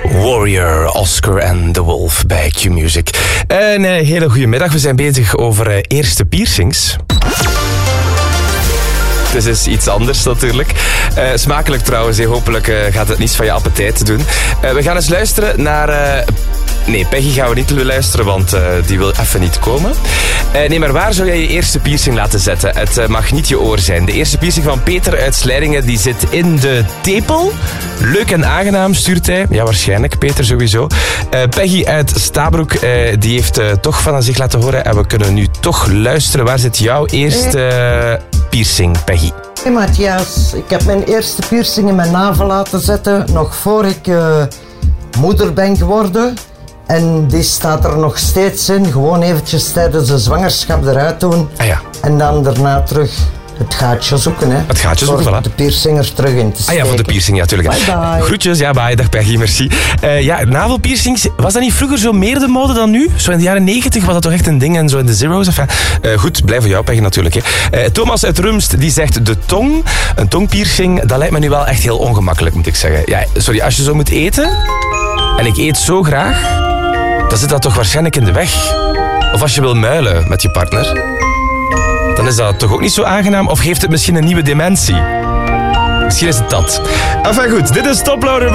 Warrior, Oscar en The Wolf bij Q-Music. Een hele goede middag. We zijn bezig over eerste piercings. Het is iets anders natuurlijk. Smakelijk trouwens. Hopelijk gaat het niets van je appetijt doen. We gaan eens luisteren naar... Nee, Peggy gaan we niet luisteren, want die wil even niet komen. Nee, maar waar zou jij je eerste piercing laten zetten? Het mag niet je oor zijn. De eerste piercing van Peter uit Slijdingen, die zit in de tepel. Leuk en aangenaam, stuurt hij. Ja, waarschijnlijk, Peter sowieso. Peggy uit Stabroek, die heeft toch van zich laten horen. En we kunnen nu toch luisteren. Waar zit jouw eerste piercing, Peggy? Hey Matthias, ik heb mijn eerste piercing in mijn navel laten zetten. Nog voor ik moeder ben geworden. En die staat er nog steeds in. Gewoon eventjes tijdens de zwangerschap eruit doen. Ah ja. En dan daarna terug het gaatje zoeken. Hè. Het gaatje zoeken, voor voilà. de piercing er terug in te steken. Ah ja, voor de piercing, ja, natuurlijk. Bye bye. Groetjes, ja, bye. Dag Peggy, merci. Ja, navelpiercings, was dat niet vroeger zo meer de mode dan nu? Zo in de jaren 90 was dat toch echt een ding en zo in de zero's. Enfin, goed, blij voor jou, Peggy, natuurlijk. Hè. Thomas uit Rumst, die zegt de tong. Een tongpiercing, dat lijkt me nu wel echt heel ongemakkelijk, moet ik zeggen. Ja, sorry, als je zo moet eten, en ik eet zo graag, dan zit dat toch waarschijnlijk in de weg. Of als je wil muilen met je partner, dan is dat toch ook niet zo aangenaam? Of geeft het misschien een nieuwe dimensie? Misschien is het dat. Enfin goed, dit is Toploader.